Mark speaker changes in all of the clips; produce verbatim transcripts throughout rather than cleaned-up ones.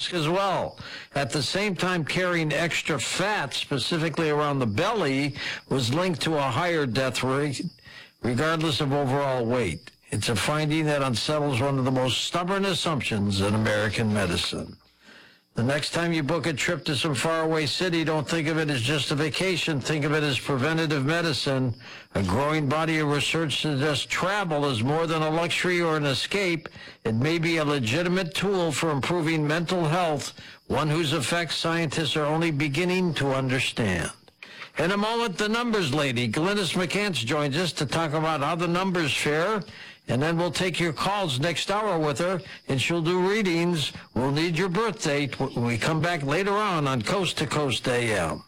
Speaker 1: risk as well. At the same time, carrying extra fat, specifically around the belly, was linked to a higher death rate, regardless of overall weight. It's a finding that unsettles one of the most stubborn assumptions in American medicine. The next time you book a trip to some faraway city, don't think of it as just a vacation. Think of it as preventative medicine. A growing body of research suggests travel is more than a luxury or an escape. It may be a legitimate tool for improving mental health, one whose effects scientists are only beginning to understand. In a moment, the numbers lady, Glynis McCants, joins us to talk about how the numbers fare. And then we'll take your calls next hour with her, and she'll do readings. We'll need your birth date when we come back later on on Coast to Coast A M.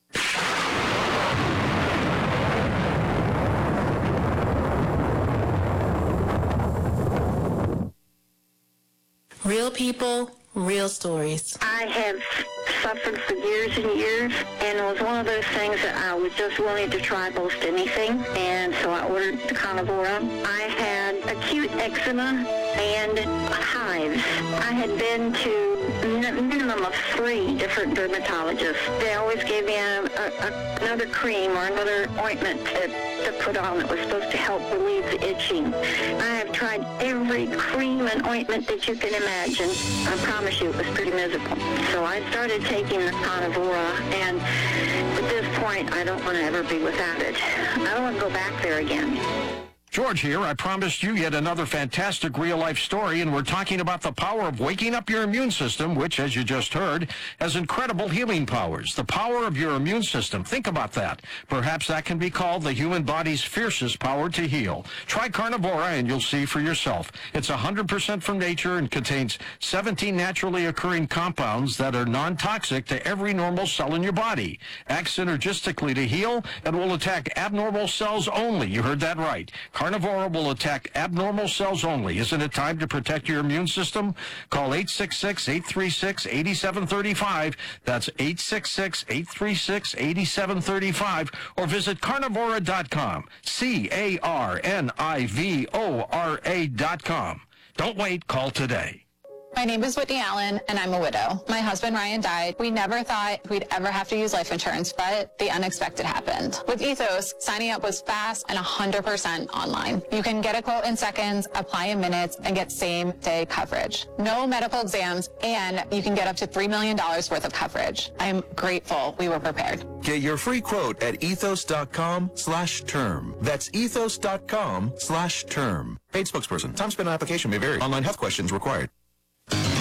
Speaker 2: Real people, real stories.
Speaker 3: I have suffered for years and years, and it was one of those things that I was just willing to try most anything, and so I ordered the Carnivora. I had acute eczema and hives. I had been to a minimum of three different dermatologists. They always gave me a, a, another cream or another ointment to, to put on that was supposed to help relieve the itching. I have tried every cream and ointment that you can imagine. I promise you it was pretty miserable. So I started taking the Carnivora, and at this point, I don't want to ever be without it. I don't want to go back there again.
Speaker 4: George here. I promised you yet another fantastic real-life story, and we're talking about the power of waking up your immune system, which, as you just heard, has incredible healing powers. The power of your immune system. Think about that. Perhaps that can be called the human body's fiercest power to heal. Try Carnivora, and you'll see for yourself. It's one hundred percent from nature and contains seventeen naturally occurring compounds that are non-toxic to every normal cell in your body. Acts synergistically to heal and will attack abnormal cells only. You heard that right. Carnivora will attack abnormal cells only. Isn't it time to protect your immune system? Call eight six six, eight three six, eight seven three five. That's eight six six, eight three six, eight seven three five. Or visit carnivora dot com. C A R N I V O R A dot com. Don't wait. Call today.
Speaker 5: My name is Whitney Allen, and I'm a widow. My husband, Ryan, died. We never thought we'd ever have to use life insurance, but the unexpected happened. With Ethos, signing up was fast and one hundred percent online. You can get a quote in seconds, apply in minutes, and get same-day coverage. No medical exams, and you can get up to three million dollars worth of coverage. I'm grateful we were prepared.
Speaker 6: Get your free quote at ethos dot com slash term. That's ethos dot com slash term. Paid spokesperson. Time spent on application may vary. Online health questions required.